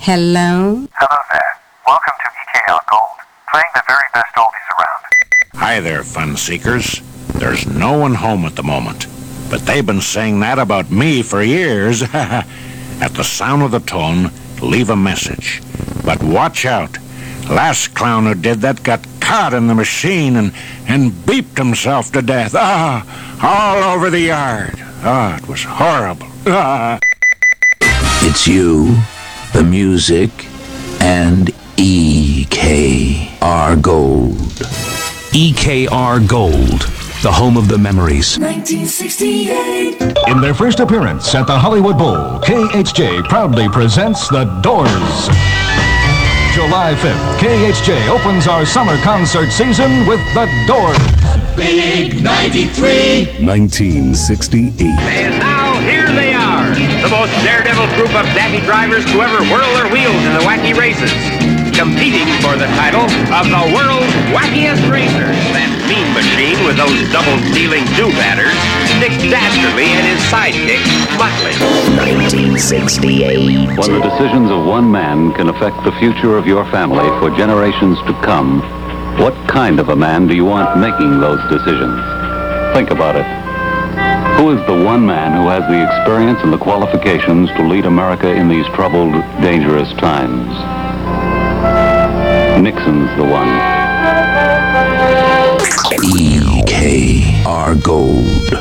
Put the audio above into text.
Hello? Hello there. Welcome to EKR Gold, playing the very best oldies around. Hi there, fun seekers. There's no one home at the moment, but they've been saying that about me for years. At the sound of the tone, leave a message. But watch out. Last clown who did that got caught in the machine and beeped himself to death. All over the yard. It was horrible. It's you, the music, and EKR Gold. EKR Gold, the home of the memories. 1968. In their first appearance at the Hollywood Bowl, KHJ proudly presents The Doors. July 5th, KHJ opens our summer concert season with The Doors. Big 93. 1968. And now, here they are, the most daredevil group of daffy drivers to ever whirl their wheels in the wacky races. Competing for the title of the world's wackiest racers. That mean machine with those double-dealing do-batters, Dick Dastardly and his sidekick, Muttley. 1968. When the decisions of one man can affect the future of your family for generations to come, what kind of a man do you want making those decisions? Think about it. Who is the one man who has the experience and the qualifications to lead America in these troubled, dangerous times? Nixon's the one. EKR Gold.